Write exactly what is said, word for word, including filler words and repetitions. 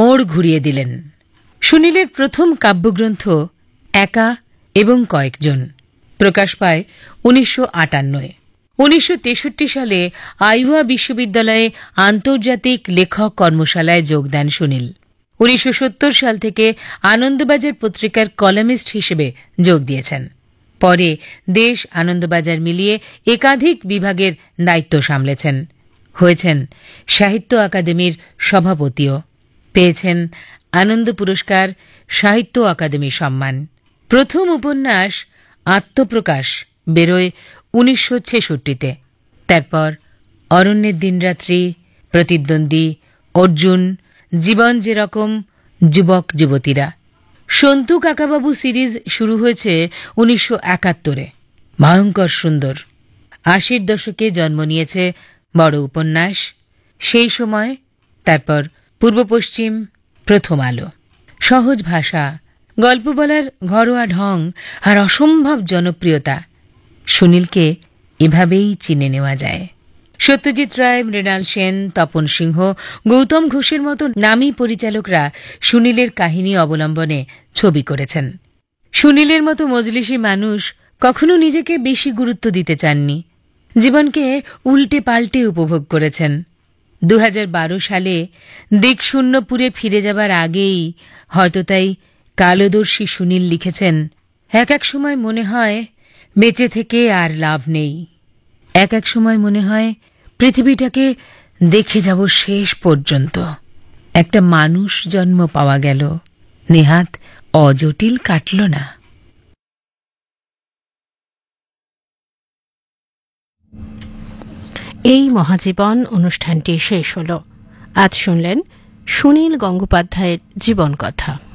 মোড় ঘুরিয়ে দিলেন। সুনীলের প্রথম কাব্যগ্রন্থ একা এবং কয়েকজন প্রকাশ পায় উনিশশো আটান্নয়। উনিশশো তেষট্টি সালে আইওয়া বিশ্ববিদ্যালয়ে আন্তর্জাতিক লেখক কর্মশালায় যোগ দেন সুনীল। উনিশশো সত্তর সাল থেকে আনন্দবাজার পত্রিকার কলামিস্ট হিসেবে যোগ দিয়েছেন। পরে দেশ আনন্দবাজার মিলিয়ে একাধিক বিভাগের দায়িত্ব সামলেছেন। হয়েছেন সাহিত্য আকাদেমির সভাপতিও। পেয়েছেন আনন্দ পুরস্কার, সাহিত্য আকাদেমি সম্মান। প্রথম উপন্যাস আত্মপ্রকাশ বেরোয় উনিশশো ছেষট্টিতে। তারপর অরণ্যের দিনরাত্রি, প্রতিদ্বন্দ্বী, অর্জুন, জীবন যেরকম, যুবক যুবতীরা। সন্তু কাকাবাবু সিরিজ শুরু হয়েছে উনিশশো একাত্তরে। ভয়ঙ্কর সুন্দর। আশির দশকে জন্ম নিয়েছে বড় উপন্যাস সেই সময়, তারপর পূর্ব পশ্চিম, প্রথম আলো। সহজ ভাষা, গল্প বলার ঘরোয়া ঢং আর অসম্ভব জনপ্রিয়তা। সুনীলকে এভাবেই চিনে নেওয়া যায়। সত্যজিৎ রায়, মৃণাল সেন, তপন সিংহ, গৌতম ঘোষের মতো নামী পরিচালকরা সুনীলের কাহিনী অবলম্বনে ছবি করেছেন। সুনীলের মতো মজলিশি মানুষ কখনো নিজেকে বেশি গুরুত্ব দিতে চাননি। জীবনকে উল্টে পাল্টে উপভোগ করেছেন। দু হাজার বারো সালে দিকশূন্যপুরে ফিরে যাবার আগেই হয়তো তাই কালদর্শী সুনীল লিখেছেন, এক এক সময় মনে হয় বেঁচে থেকে আর লাভ নেই। এক এক সময় মনে হয় পৃথিবীটাকে দেখে যাব শেষ পর্যন্ত। একটা মানুষ জন্ম পাওয়া গেল, নেহাত অজটিল কাটল না। এই মহাজীবন অনুষ্ঠানটি শেষ হল। আজ শুনলেন সুনীল গঙ্গোপাধ্যায়ের জীবন কথা।